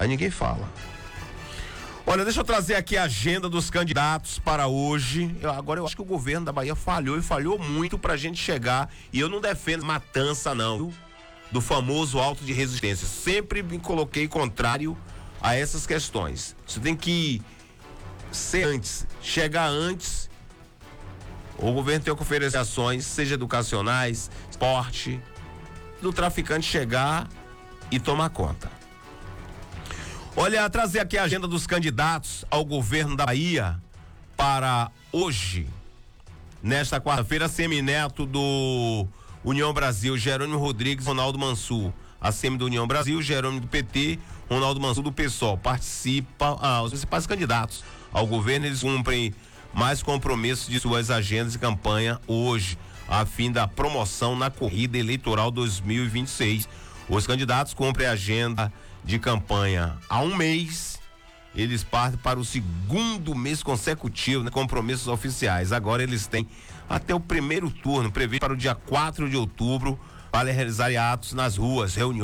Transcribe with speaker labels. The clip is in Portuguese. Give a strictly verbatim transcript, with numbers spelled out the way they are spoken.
Speaker 1: Aí ninguém fala. Olha, deixa eu trazer aqui a agenda dos candidatos para hoje. Eu, agora eu acho que o governo da Bahia falhou e falhou muito pra gente chegar. E eu não defendo matança, não, viu? Do famoso auto de resistência. Sempre me coloquei contrário a essas questões. Você tem que ser antes, chegar antes. O governo tem que oferecer ações, seja educacionais, esporte, do traficante chegar e tomar conta. Olha, trazer aqui a agenda dos candidatos ao governo da Bahia para hoje, nesta quarta-feira, Semineto do União Brasil, Jerônimo Rodrigues, Ronaldo Mansur. A Semi do União Brasil, Jerônimo do P T, Ronaldo Mansur do P SOL. Participa, ah, os principais candidatos ao governo, eles cumprem mais compromissos de suas agendas de campanha hoje, a fim da promoção na corrida eleitoral dois mil e vinte e seis. Os candidatos cumprem a agenda de campanha há um mês, eles partem para o segundo mês consecutivo, né, compromissos oficiais. Agora eles têm até o primeiro turno, previsto para o dia quatro de outubro, para realizar atos nas ruas, reuniões.